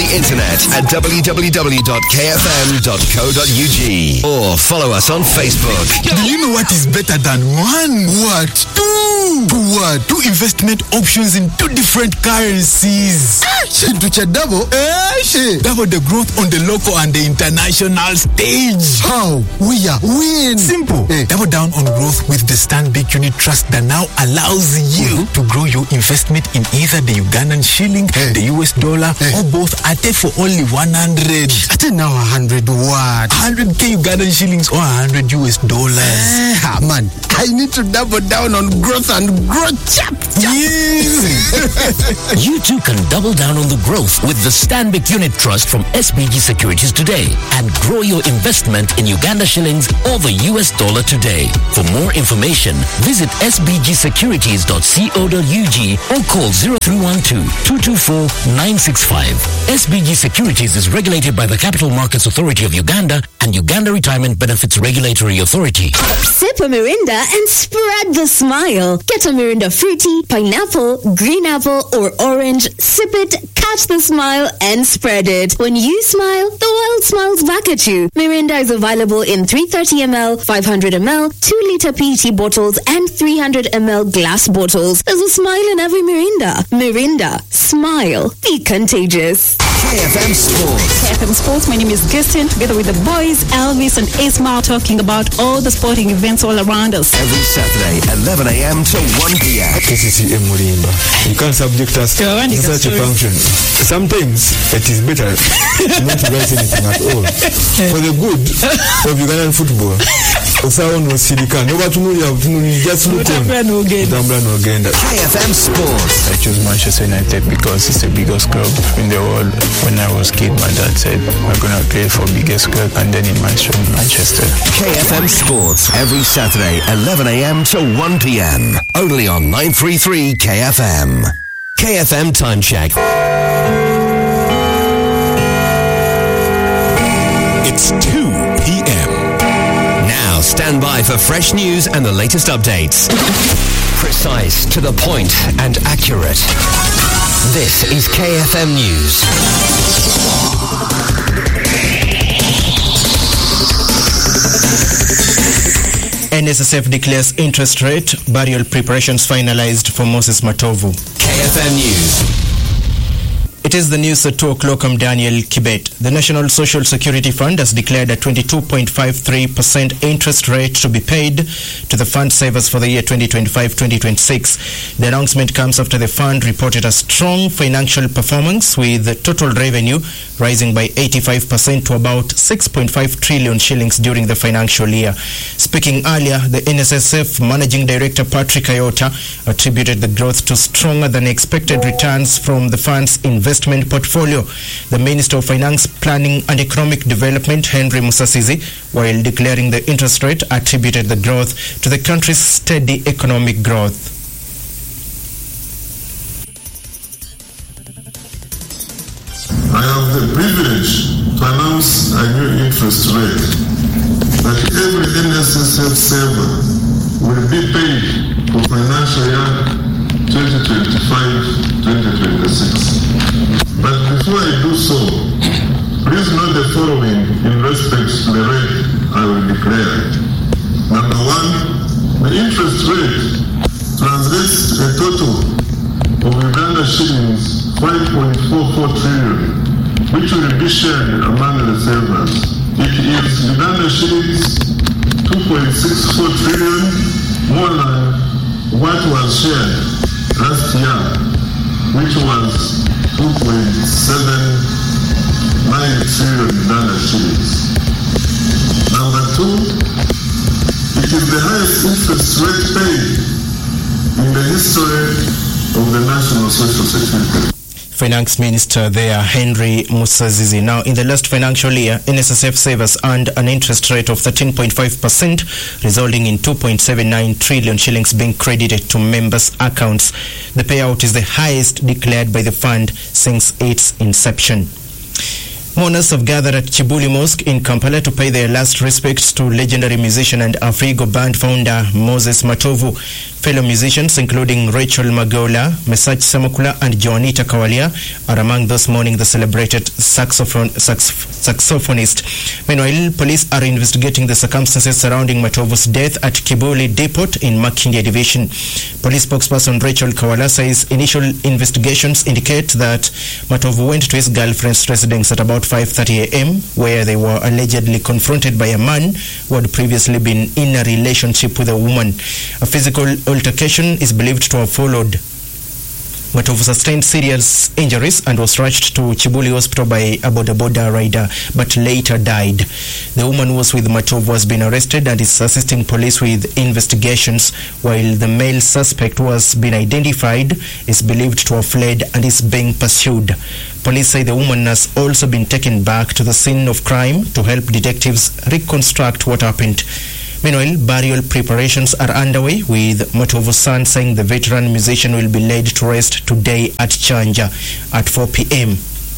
the internet at www.kfm.co.ug or follow us on Facebook. Do you know what is better than one? What? Two investment options in two different currencies. Double the growth on the local and the international stage. How? When? Simple. Double down on growth with the Stanbic Unit Trust that now allows you to grow your investment in either the Ugandan shilling, the US dollar, or both at for only 100. At now 100 what? 100k Ugandan shillings or 100 US dollars. Man, I need to double down on growth and grow chap. Yes. You too can double down on the growth with the Stanbic Unit Trust from SBG Securities today and grow your investment in Uganda shillings or the US dollar today. For more information, visit sbgsecurities.co.ug or call 0312-224-965. SBG Securities is regulated by the Capital Markets Authority of Uganda and Uganda Retirement Benefits Regulatory Authority. Sip a Mirinda and spread the smile. Get a Mirinda fruity, pineapple, green apple, or orange. Sip it, catch the smile, and spread it. When you smile, the world smiles back at you. Mirinda is available in 330 ml, 500 ml, 2-liter PET bottles, and 300 ml glass bottles. There's a smile in every Mirinda. Mirinda. Smile. Be contagious. KFM Sports. KFM Sports, my name is Gistin, together with the boys, Elvis and Ismail, talking about all the sporting events all around us. Every Saturday, 11 a.m. to 1 p.m. KCC Mulimba. You can't subject us to such a function. Sometimes it is better not to write anything at all. For the good of Ugandan football, Osaon was Silicon. Nobody just look on. KFM Sports. I chose Manchester United because it's the biggest club in the world. When I was a kid, my dad said, we're going to play for biggest club, and then he mentioned Manchester. KFM Sports, every Saturday, 11 a.m. to 1 p.m. Only on 933 KFM. KFM Time Check. It's 2 p.m. Now stand by for fresh news and the latest updates. Precise, to the point, and accurate. This is KFM News. NSSF declares interest rate, burial preparations finalized for Moses Matovu. KFM News. It is the news at 2 o'clock. I'm Daniel Kibet. The National Social Security Fund has declared a 22.53% interest rate to be paid to the fund savers for the year 2025-2026. The announcement comes after the fund reported a strong financial performance, with the total revenue rising by 85% to about 6.5 trillion shillings during the financial year. Speaking earlier, the NSSF Managing Director Patrick Ayota attributed the growth to stronger than expected returns from the fund's investment portfolio. The Minister of Finance, Planning and Economic Development, Henry Musasizi, while declaring the interest rate, attributed the growth to the country's steady economic growth. I have the privilege to announce a new interest rate that every NSSF saver will be paid for financial year 2025-2026. But before I do so, please note the following in respect to the rate I will declare. Number one, the interest rate translates to a total of Uganda shillings 5.44 trillion, which will be shared among the savers. It is Uganda shillings 2.64 trillion more than what was shared last year, which was 2.79 trillion Uganda shillings. Number two, it is the highest interest rate paid in the history of the National Social Security. Finance Minister there, Henry Musasizi. Now, in the last financial year, NSSF savers earned an interest rate of 13.5%, resulting in 2.79 trillion shillings being credited to members' accounts. The payout is the highest declared by the fund since its inception. Mourners have gathered at Chibuli Mosque in Kampala to pay their last respects to legendary musician and Afrigo band founder Moses Matovu. Fellow musicians, including Rachel Magola, Mesach Samukula, and Joanita Kawalia, are among those mourning the celebrated saxophonist. Meanwhile, police are investigating the circumstances surrounding Matovu's death at Kibuli Depot in Makindye Division. Police spokesperson Rachel Kawala says initial investigations indicate that Matovu went to his girlfriend's residence at about 5:30 a.m., where they were allegedly confronted by a man who had previously been in a relationship with a woman. A physical altercation is believed to have followed. Matovu sustained serious injuries and was rushed to Chibuli Hospital by a boda rider, but later died. The woman who was with Matovu has been arrested and is assisting police with investigations, while the male suspect who has been identified is believed to have fled and is being pursued. Police say the woman has also been taken back to the scene of crime to help detectives reconstruct what happened. Meanwhile, burial preparations are underway, with Matovu's son saying the veteran musician will be laid to rest today at Chanja at 4 p.m.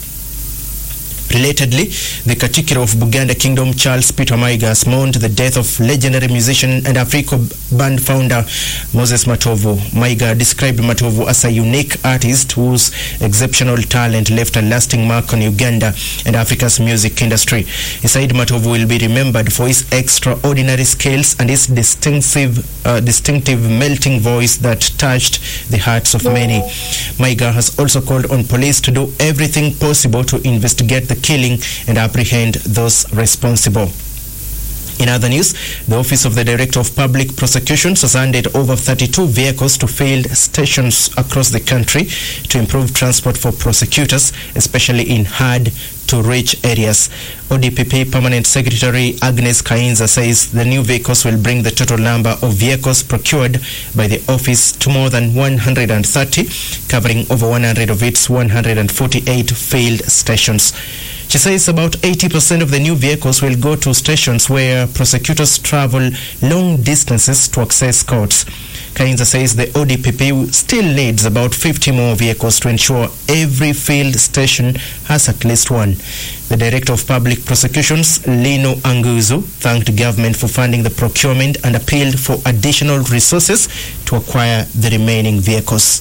Relatedly, the Katikiro of Buganda Kingdom, Charles Peter Maiga, has mourned the death of legendary musician and Africa band founder Moses Matovu. Maiga described Matovu as a unique artist whose exceptional talent left a lasting mark on Uganda and Africa's music industry. He said Matovu will be remembered for his extraordinary skills and his distinctive melting voice that touched the hearts of many. Maiga has also called on police to do everything possible to investigate the killing and apprehend those responsible. In other news, the Office of the Director of Public Prosecutions has handed over 32 vehicles to field stations across the country to improve transport for prosecutors, especially in hard-to-reach areas. ODPP Permanent Secretary Agnes Kainza says the new vehicles will bring the total number of vehicles procured by the office to more than 130, covering over 100 of its 148 field stations. She says about 80% of the new vehicles will go to stations where prosecutors travel long distances to access courts. Kainza says the ODPP still needs about 50 more vehicles to ensure every field station has at least one. The Director of Public Prosecutions, Lino Anguzu, thanked government for funding the procurement and appealed for additional resources to acquire the remaining vehicles.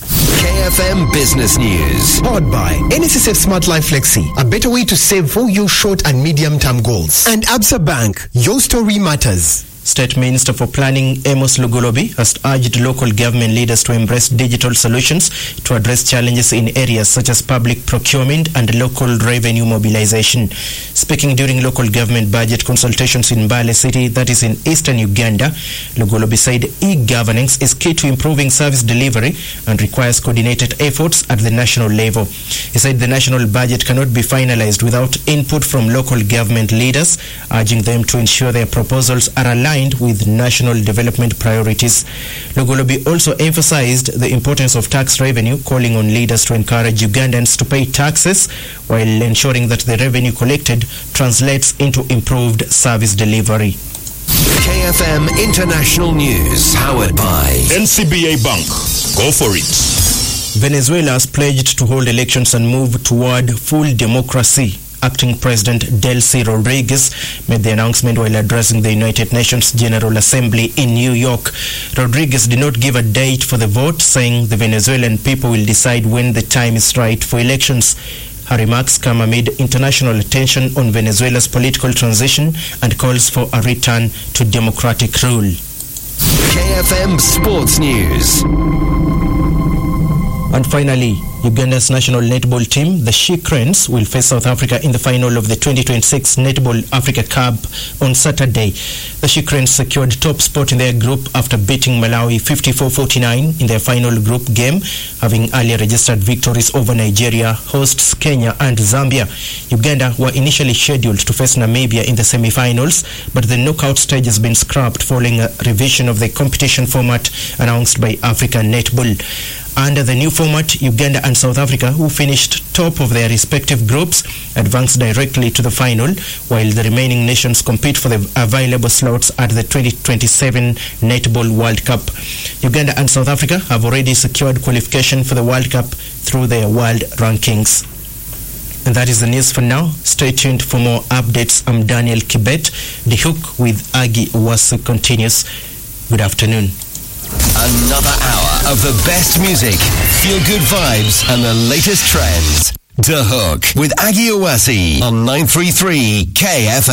KFM Business News. Powered by NSSF Smart Life Flexi, a better way to save for your short and medium-term goals. And Absa Bank, your story matters. State Minister for Planning Amos Lugolobi has urged local government leaders to embrace digital solutions to address challenges in areas such as public procurement and local revenue mobilization. Speaking during local government budget consultations in Mbale City, that is in eastern Uganda, Lugolobi said e-governance is key to improving service delivery and requires coordinated efforts at the national level. He said the national budget cannot be finalized without input from local government leaders, urging them to ensure their proposals are aligned with national development priorities. Lugolobi also emphasized the importance of tax revenue, calling on leaders to encourage Ugandans to pay taxes while ensuring that the revenue collected translates into improved service delivery. KFM International News, powered by NCBA Bank. Go for it. Venezuela has pledged to hold elections and move toward full democracy. Acting President Delcy Rodriguez made the announcement while addressing the United Nations General Assembly in New York. Rodriguez did not give a date for the vote, saying the Venezuelan people will decide when the time is right for elections. Her remarks come amid international attention on Venezuela's political transition and calls for a return to democratic rule. KFM Sports News. And finally, Uganda's national netball team, the She Cranes, will face South Africa in the final of the 2026 Netball Africa Cup on Saturday. The She Cranes secured top spot in their group after beating Malawi 54-49 in their final group game, having earlier registered victories over Nigeria, hosts Kenya and Zambia. Uganda were initially scheduled to face Namibia in the semi-finals, but the knockout stage has been scrapped following a revision of the competition format announced by Africa Netball. Under the new format, Uganda and South Africa, who finished top of their respective groups, advanced directly to the final, while the remaining nations compete for the available slots at the 2027 Netball World Cup. Uganda and South Africa have already secured qualification for the World Cup through their world rankings. And that is the news for now. Stay tuned for more updates. I'm Daniel Kibet. The Hook with Agi Wasu continues. Good afternoon. Another hour of the best music, feel-good vibes, and the latest trends. The Hook with Aggie Owasi on 933 KFM.